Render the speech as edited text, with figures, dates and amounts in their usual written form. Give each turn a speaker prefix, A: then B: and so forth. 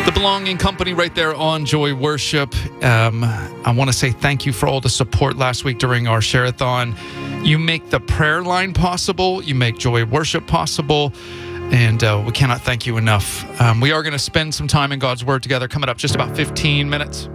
A: The Belonging Company right there on Joy Worship. I want to say thank you for all the support last week during our share-a-thon. You make the prayer line possible. You make Joy Worship possible. And we cannot thank you enough. We are going to spend some time in God's Word together coming up just about 15 minutes.